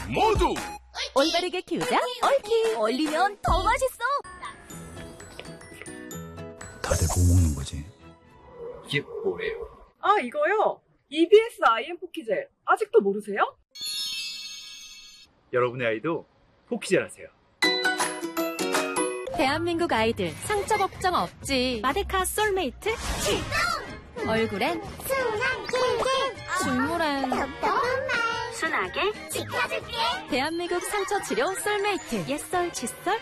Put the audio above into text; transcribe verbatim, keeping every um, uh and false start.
모두 올바르게 키우자 얽히. 얼리면 더 맛있어. 다들 뭐 먹는 거지? 이게 뭐래요? 아, 이거요? 이비에스 아이엠 포키젤. 아직도 모르세요? 여러분의 아이도 포키젤 하세요. 대한민국 아이들 상처 걱정 없지. 마데카 솔메이트 출동! 얼굴엔 순한 꿀꿀, 중물엔 순하게 지켜줄게. 대한민국 상처 치료 솔메이트. 옛설 칫솔